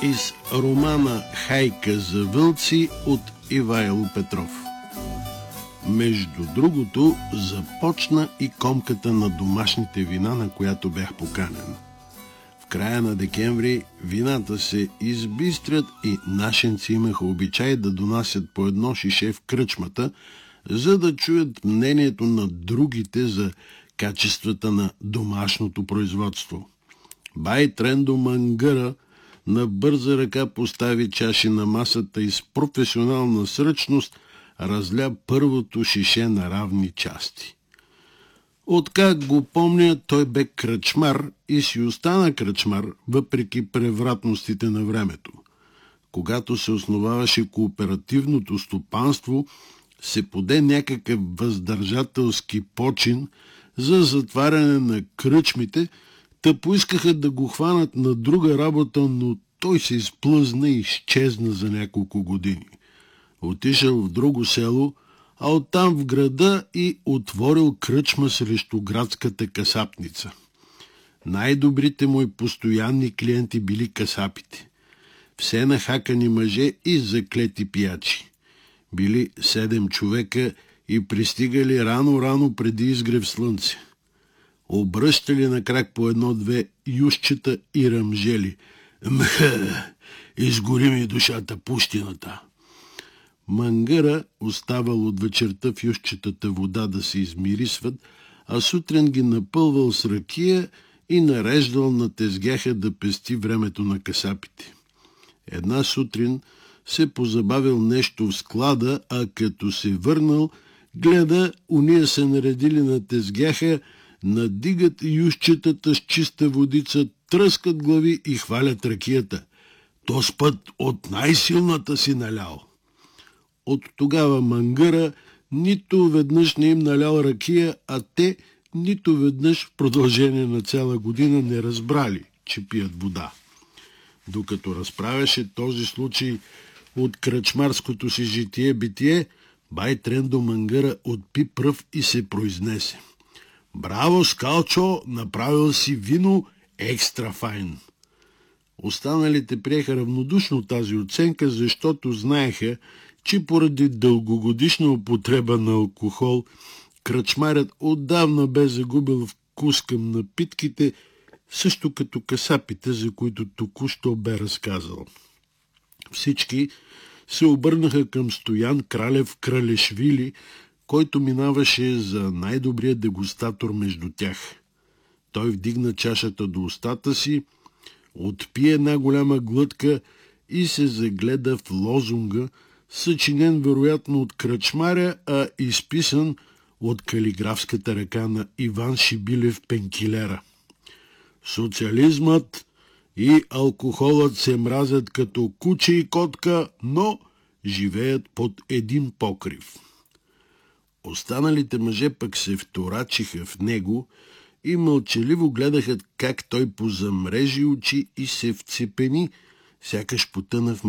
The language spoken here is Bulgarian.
из романа "Хайка за вълци" от Ивайло Петров. Между другото, започна и комката на домашните вина, на която бях поканен. В края на декември вината се избистрят и нашенци имаха обичай да донасят по едно шише в кръчмата, за да чуят мнението на другите за качествата на домашното производство. Бай Трендо Мангъра на бърза ръка постави чаши на масата и с професионална сръчност разля първото шише на равни части. Откак го помня, той бе кръчмар и си остана кръчмар, въпреки превратностите на времето. Когато се основаваше кооперативното стопанство, се поде някакъв въздържателски почин за затваряне на кръчмите, та поискаха да го хванат на друга работа, но той се изплъзна и изчезна за няколко години. Отишъл в друго село, а оттам в града и отворил кръчма срещу градската касапница. Най-добрите му и постоянни клиенти били касапите. Все нахакани мъже и заклети пиячи. Били 7 човека и пристигали рано преди изгрев слънце. Обръщали на крак по 1-2 юшчета и ръмжели. Мха, изгори ми душата пущината. Мангъра оставал от вечерта в юшчетата вода да се измирисват, а сутрин ги напълвал с ракия и нареждал на тезгяха да пести времето на касапите. Една сутрин се позабавил нещо в склада, а като се върнал, гледа, уния се наредили на тезгяха, надигат юшчетата с чиста водица, тръскат глави и хвалят ракията. То с път от най-силната си налял. От тогава Мангъра нито веднъж не им налял ракия, а те нито веднъж в продължение на цяла година не разбрали, че пият вода. Докато разправяше този случай от кръчмарското си житие-битие, бай Трендо Мангъра отпи пръв и се произнесе. Браво, Скалчо, направил си вино екстра файн. Останалите приеха равнодушно тази оценка, защото знаеха, че поради дългогодишна употреба на алкохол, кръчмарят отдавна бе загубил вкус към напитките, също като касапите, за които току-що бе разказал. Всички се обърнаха към Стоян Кралев Кралешвили, който минаваше за най-добрия дегустатор между тях. Той вдигна чашата до устата си, отпи една голяма глътка и се загледа в лозунга, съчинен вероятно от кръчмаря, а изписан от калиграфската ръка на Иван Шибилев Пенкилера. Социализмът и алкохолът се мразят като куче и котка, но живеят под един покрив. Останалите мъже пък се вторачиха в него и мълчаливо гледаха как той позамрежи очи и се вцепени, сякаш потъна в